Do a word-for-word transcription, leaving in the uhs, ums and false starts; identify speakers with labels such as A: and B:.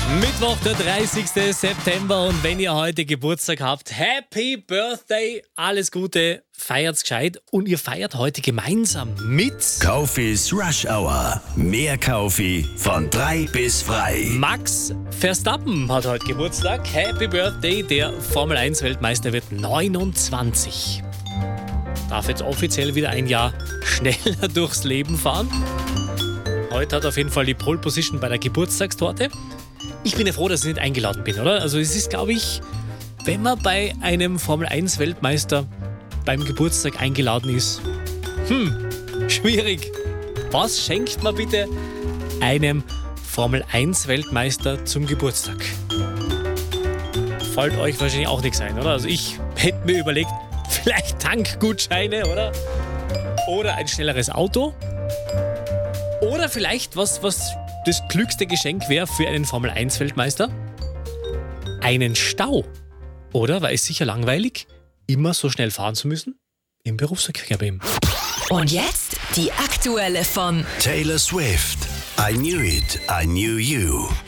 A: Mittwoch, der dreißigsten September, und wenn ihr heute Geburtstag habt, Happy Birthday, alles Gute, feiert's gescheit, und ihr feiert heute gemeinsam mit
B: Kaufis Rush Hour. Mehr Kaufi von drei bis frei.
A: Max Verstappen hat heute Geburtstag. Happy Birthday, der Formel eins Weltmeister wird neunundzwanzig. Darf jetzt offiziell wieder ein Jahr schneller durchs Leben fahren. Heute hat auf jeden Fall die Pole Position bei der Geburtstagstorte. Ich bin ja froh, dass ich nicht eingeladen bin, oder? Also es ist, glaube ich, wenn man bei einem Formel eins Weltmeister beim Geburtstag eingeladen ist, hm, schwierig. Was schenkt man bitte einem Formel eins Weltmeister zum Geburtstag? Fällt euch wahrscheinlich auch nichts ein, oder? Also ich hätte mir überlegt, vielleicht Tankgutscheine, oder? Oder ein schnelleres Auto. Oder vielleicht was, was das klügste Geschenk wäre für einen Formel eins Weltmeister? Einen Stau. Oder? Weil es sicher langweilig, immer so schnell fahren zu müssen im Berufsverkehr bei ihm.
C: Und jetzt die aktuelle von
B: Taylor Swift. I knew it, I knew you.